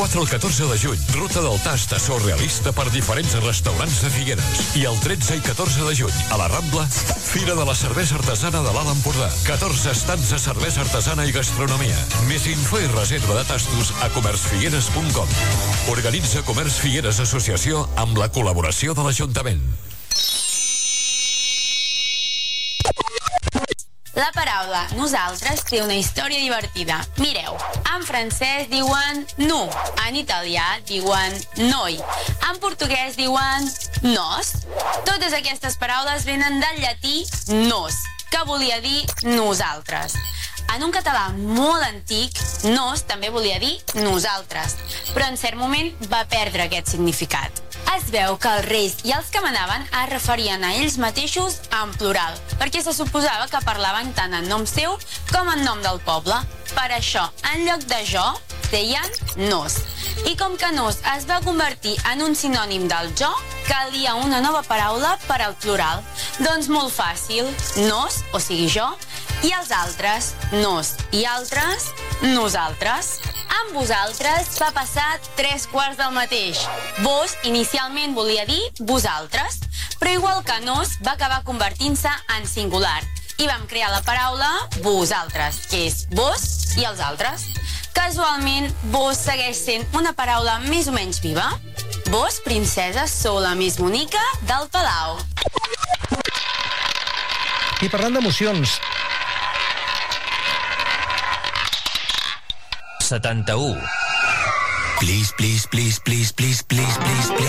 4 al 14 de juny, ruta del tast surrealista per diferents restaurants de Figueres. I el 13 i 14 de juny, a la Rambla, Fira de la Cervesa Artesana de l'Alt Empordà. 14 estants de cervesa artesana i gastronomia. Més info i reserva de tastos a comerçfigueres.com. Organitza Comerç Figueres Associació amb la col·laboració de l'Ajuntament. La paraula nosaltres té una història divertida. Mireu, en francès diuen nu, en italià diuen noi, en portuguès diuen nos. Totes aquestes paraules venen del llatí nos, que volia dir nosaltres. En un català molt antic, nos també volia dir nosaltres, però en cert moment va perdre aquest significat. Es veu que els reis i els que manaven es referien a ells mateixos en plural, perquè se suposava que parlaven tant en nom seu com en nom del poble. Per això, en lloc de jo, deien nos. I com que nos es va convertir en un sinònim del jo, calia una nova paraula per al plural. Doncs molt fàcil, nos, o sigui jo, i els altres, nos, i altres, nosaltres. Amb vosaltres va passar 3/4 del mateix. Vos inicialment volia dir vosaltres, però igual que nos va acabar convertint-se en singular i vam crear la paraula vosaltres, que és vos i els altres. Casualment, vos segueix sent una paraula més o menys viva. Vos, princeses, sou la més bonica del palau. I parlant d'emocions... 71. Please, please, please, please, please, please, please, please.